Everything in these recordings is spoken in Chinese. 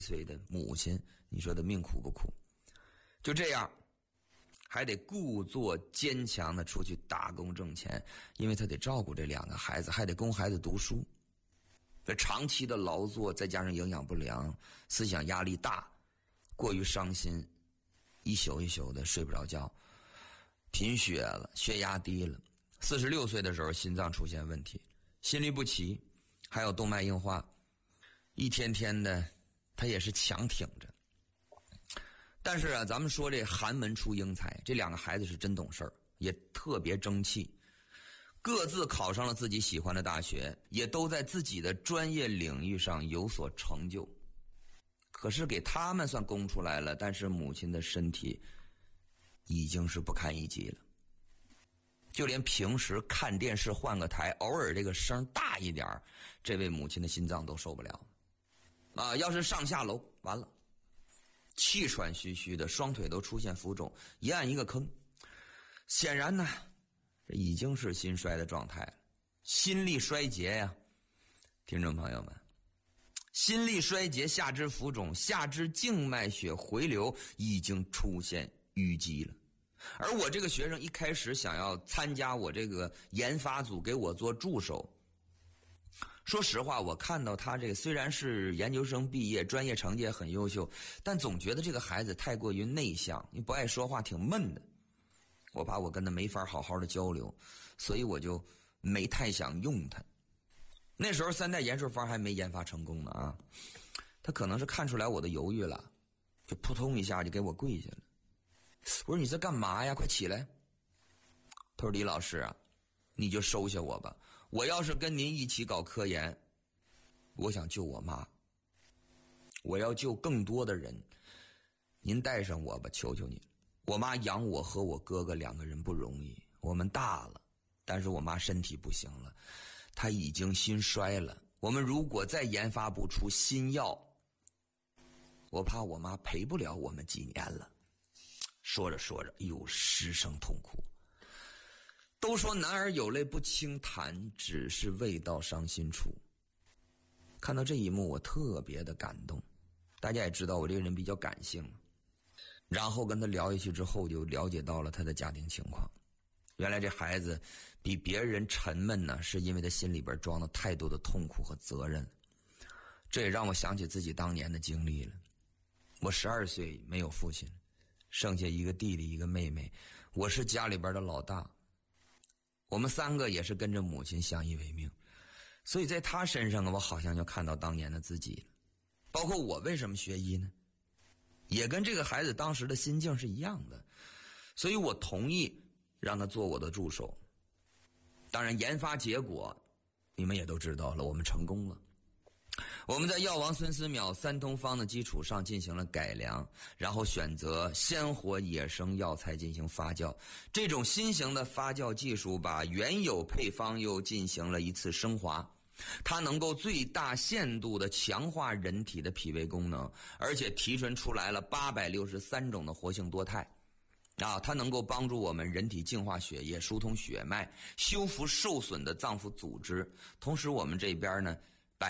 岁的母亲，你说的命苦不苦？就这样，还得故作坚强的出去打工挣钱，因为他得照顾这2个孩子，还得供孩子读书。这长期的劳作，再加上营养不良，思想压力大，过于伤心，一宿一宿的睡不着觉，贫血了，血压低了。46岁的时候，心脏出现问题，心律不齐，还有动脉硬化，一天天的，他也是强挺着。但是啊，咱们说这寒门出英才，这2个孩子是真懂事儿，也特别争气，各自考上了自己喜欢的大学，也都在自己的专业领域上有所成就。可是给他们算供出来了，但是母亲的身体已经是不堪一击了，就连平时看电视换个台，偶尔这个声大一点，这位母亲的心脏都受不了啊！要是上下楼完了，气喘吁吁的，双腿都出现浮肿，一按一个坑。显然呢，这已经是心衰的状态了，心力衰竭呀，听众朋友们，心力衰竭，下肢浮肿，下肢静脉血回流已经出现淤积了。而我这个学生一开始想要参加我这个研发组，给我做助手。说实话，我看到他这个虽然是研究生毕业，专业成绩也很优秀，但总觉得这个孩子太过于内向，你不爱说话，挺闷的。我怕我跟他没法好好的交流，所以我就没太想用他。那时候3代延寿方还没研发成功呢啊，他可能是看出来我的犹豫了，就扑通一下就给我跪下了。我说你在干嘛呀？快起来！他说李老师啊，你就收下我吧，我要是跟您一起搞科研，我想救我妈，我要救更多的人，您带上我吧，求求你。我妈养我和我哥哥2个人不容易，我们大了，但是我妈身体不行了，她已经心衰了，我们如果再研发不出新药，我怕我妈陪不了我们几年了。说着说着，又失声痛哭。都说男儿有泪不轻弹，只是未到伤心处。看到这一幕，我特别的感动。大家也知道我这个人比较感性，然后跟他聊下去之后，就了解到了他的家庭情况。原来这孩子比别人沉闷呢，是因为他心里边装了太多的痛苦和责任。这也让我想起自己当年的经历了。我12岁没有父亲，剩下一个弟弟一个妹妹，我是家里边的老大。我们3个也是跟着母亲相依为命，所以在他身上我好像就看到当年的自己了。包括我为什么学医呢，也跟这个孩子当时的心境是一样的，所以我同意让他做我的助手。当然研发结果你们也都知道了，我们成功了。我们在药王孙思邈3通方的基础上进行了改良，然后选择鲜活野生药材进行发酵。这种新型的发酵技术把原有配方又进行了一次升华，它能够最大限度地强化人体的脾胃功能，而且提纯出来了863种的活性多肽。它能够帮助我们人体净化血液，疏通血脉，修复受损的脏腑组织。同时我们这边呢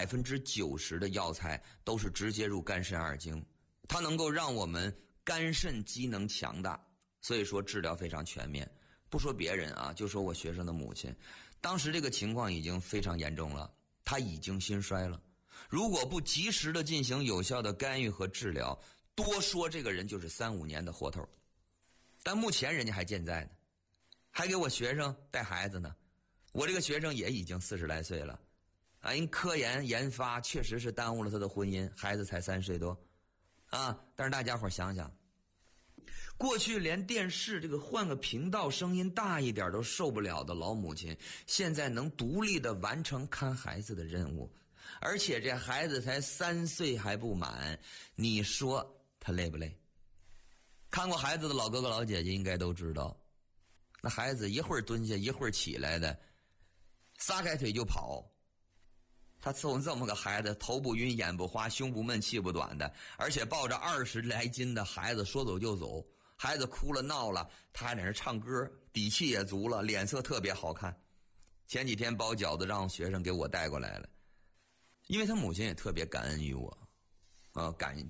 ，90%的药材都是直接入肝肾二经，它能够让我们肝肾机能强大，所以说治疗非常全面。不说别人啊，就说我学生的母亲，当时这个情况已经非常严重了，她已经心衰了。如果不及时的进行有效的干预和治疗，多说这个人就是3-5年的活头。但目前人家还健在呢，还给我学生带孩子呢。我这个学生也已经40来岁了因科研研发确实是耽误了他的婚姻，孩子才3岁多但是大家伙想想，过去连电视这个换个频道声音大一点都受不了的老母亲，现在能独立的完成看孩子的任务，而且这孩子才3岁还不满，你说他累不累？看过孩子的老哥哥老姐姐应该都知道，那孩子一会儿蹲下一会儿起来的，撒开腿就跑。他伺候这么个孩子，头不晕眼不花，胸不闷气不短的，而且抱着20来斤的孩子说走就走，孩子哭了闹了，他还在那唱歌，底气也足了，脸色特别好看。前几天包饺子让学生给我带过来了，因为他母亲也特别感恩于我， 感